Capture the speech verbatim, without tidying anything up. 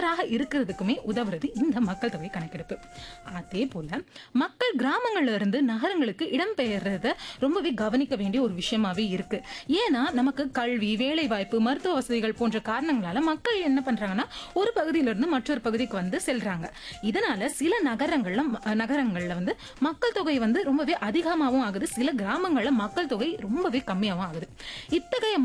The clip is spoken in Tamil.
சீராக இருக்கிறதுக்குமே உதவுறது இந்த மக்கள் தொகை கணக்கெடுப்பு. அதே போல மக்கள் கிராமங்கள்ல இருந்து நகரங்களுக்கு இடம்பெயர்றத ரொம்பவே கவனிக்க வேண்டிய ஒரு விஷயமாவே இருக்கு. ஏன்னா நமக்கு கல்வி, வேலை வாய்ப்பு, மருத்துவ வசதிகள் போன்ற காரணங்களால மக்கள் என்ன பண்றாங்கன்னா ஒரு பகுதியில இருந்து மற்றொரு பகுதிக்கு வந்து செல்றாங்க. இதனால சில நகரங்கள்ல நகரங்கள்ல வந்து மக்கள் தொகை வந்து ரொம்பவே அதிகமாகவும் ஆகுது, சில கிராமங்கள்ல மக்கள் தொகை ரொம்பவே கம்மியாகவும் ஆகுது. இத்தகைய